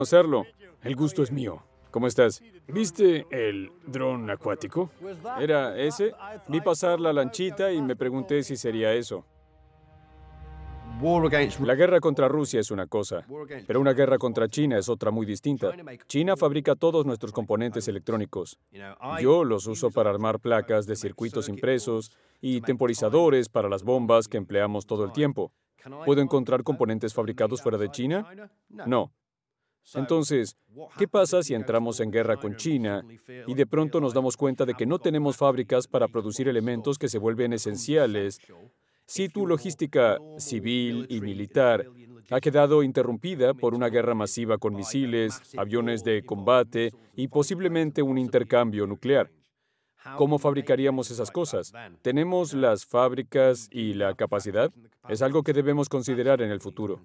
Hacerlo. El gusto es mío. ¿Cómo estás? ¿Viste el dron acuático? ¿Era ese? Vi pasar la lanchita y me pregunté si sería eso. La guerra contra Rusia es una cosa, pero una guerra contra China es otra muy distinta. China fabrica todos nuestros componentes electrónicos. Yo los uso para armar placas de circuitos impresos y temporizadores para las bombas que empleamos todo el tiempo. ¿Puedo encontrar componentes fabricados fuera de China? No. Entonces, ¿qué pasa si entramos en guerra con China y de pronto nos damos cuenta de que no tenemos fábricas para producir elementos que se vuelven esenciales? Si tu logística civil y militar ha quedado interrumpida por una guerra masiva con misiles, aviones de combate y posiblemente un intercambio nuclear, ¿cómo fabricaríamos esas cosas? ¿Tenemos las fábricas y la capacidad? Es algo que debemos considerar en el futuro.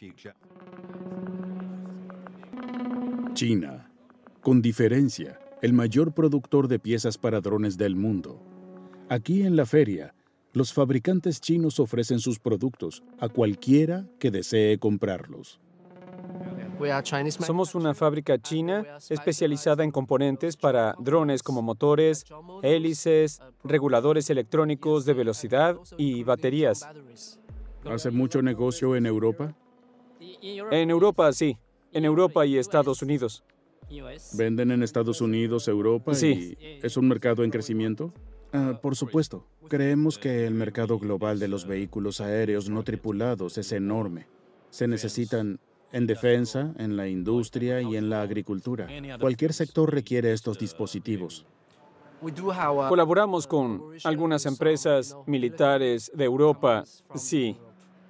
China, con diferencia, el mayor productor de piezas para drones del mundo. Aquí en la feria, los fabricantes chinos ofrecen sus productos a cualquiera que desee comprarlos. Somos una fábrica china especializada en componentes para drones como motores, hélices, reguladores electrónicos de velocidad y baterías. ¿Hace mucho negocio en Europa? En Europa, sí. En Europa y Estados Unidos. ¿Venden en Estados Unidos, Europa Sí. y es un mercado en crecimiento? Por supuesto. Creemos que el mercado global de los vehículos aéreos no tripulados es enorme. Se necesitan en defensa, en la industria y en la agricultura. Cualquier sector requiere estos dispositivos. Colaboramos con algunas empresas militares de Europa, sí.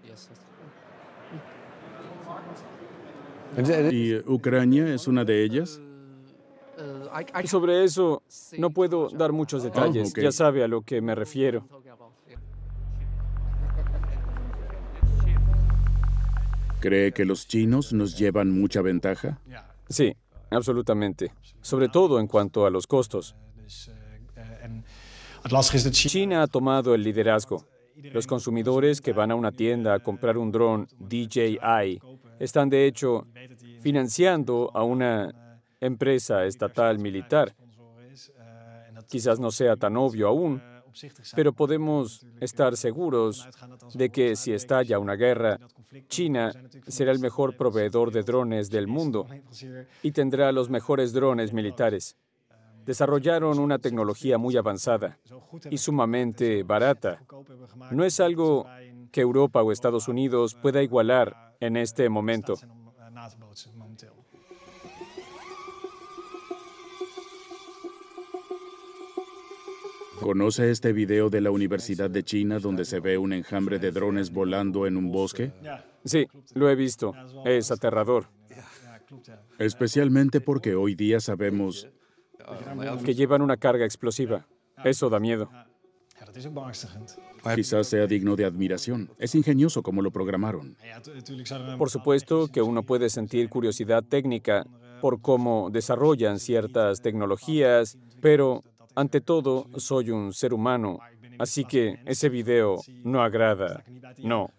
¿Y Ucrania es una de ellas? Sobre eso no puedo dar muchos detalles. ok. Ya sabe a lo que me refiero. ¿Cree que los chinos nos llevan mucha ventaja? Sí, absolutamente. Sobre todo en cuanto a los costos. China ha tomado el liderazgo. Los consumidores que van a una tienda a comprar un dron DJI están, de hecho, financiando a una empresa estatal militar. Quizás no sea tan obvio aún, pero podemos estar seguros de que si estalla una guerra, China será el mejor proveedor de drones del mundo y tendrá los mejores drones militares. Desarrollaron una tecnología muy avanzada y sumamente barata. No es algo que Europa o Estados Unidos pueda igualar en este momento. ¿Conoce este video de la Universidad de China donde se ve un enjambre de drones volando en un bosque? Sí, lo he visto. Es aterrador. Especialmente porque hoy día sabemos Que llevan una carga explosiva. Eso da miedo. quizás sea digno de admiración. Es ingenioso cómo lo programaron. Por supuesto que uno puede sentir curiosidad técnica por cómo desarrollan ciertas tecnologías, pero ante todo soy un ser humano, así que ese video no agrada. No.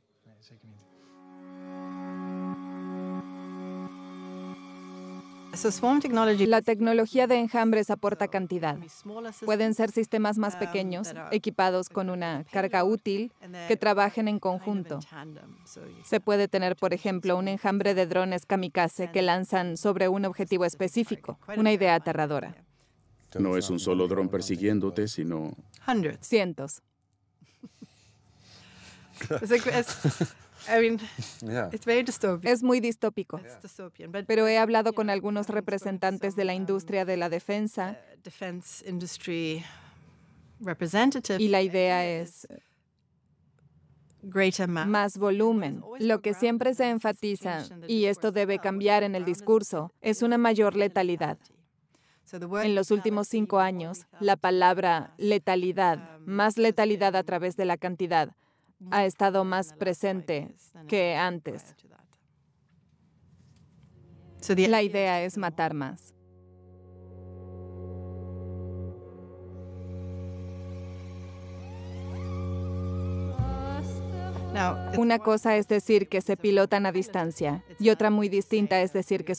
La tecnología de enjambres aporta cantidad. Pueden ser sistemas más pequeños, equipados con una carga útil, que trabajen en conjunto. Se puede tener, por ejemplo, un enjambre de drones kamikaze que lanzan sobre un objetivo específico, una idea aterradora. No es un solo dron persiguiéndote, sino... Cientos. Es muy distópico, pero he hablado con algunos representantes de la industria de la defensa y la idea es más volumen. Lo que siempre se enfatiza, y esto debe cambiar en el discurso, es una mayor letalidad. En los últimos 5 años, la palabra letalidad, más letalidad a través de la cantidad, ha estado más presente que antes. La idea es matar más. Una cosa es decir que se pilotan a distancia y otra muy distinta es decir que